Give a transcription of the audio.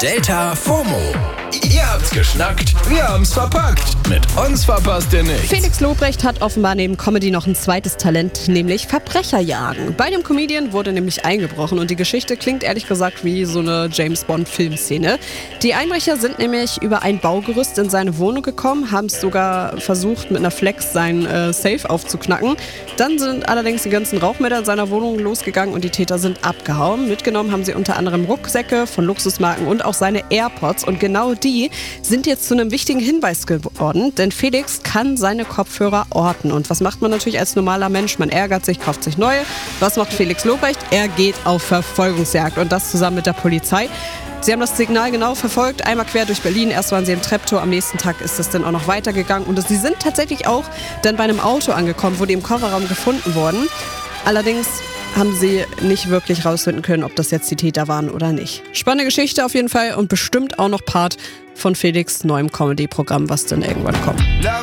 Delta FOMO. Ihr habt's geschnackt, wir haben's verpackt. Mit uns verpasst ihr nichts. Felix Lobrecht hat offenbar neben Comedy noch ein zweites Talent, nämlich Verbrecherjagen. Bei dem Comedian wurde nämlich eingebrochen und die Geschichte klingt ehrlich gesagt wie so eine James-Bond-Filmszene. Die Einbrecher sind nämlich über ein Baugerüst in seine Wohnung gekommen, haben es sogar versucht, mit einer Flex sein Safe aufzuknacken. Dann sind allerdings die ganzen Rauchmelder in seiner Wohnung losgegangen und die Täter sind abgehauen. Mitgenommen haben sie unter anderem Rucksäcke von Luxusmarken und auch seine AirPods. Und genau die sind jetzt zu einem wichtigen Hinweis geworden, denn Felix kann seine Kopfhörer orten. Und was macht man natürlich als normaler Mensch? Man ärgert sich, kauft sich neue. Was macht Felix Lobrecht? Er geht auf Verfolgungsjagd und das zusammen mit der Polizei. Sie haben das Signal genau verfolgt, einmal quer durch Berlin. Erst waren sie im Treptow, am nächsten Tag ist es dann auch noch weitergegangen. Und sie sind tatsächlich auch dann bei einem Auto angekommen, wo die im Kofferraum gefunden wurden. Allerdings haben sie nicht wirklich rausfinden können, ob das jetzt die Täter waren oder nicht. Spannende Geschichte auf jeden Fall und bestimmt auch noch Part von Felix' neuem Comedy-Programm, was dann irgendwann kommt.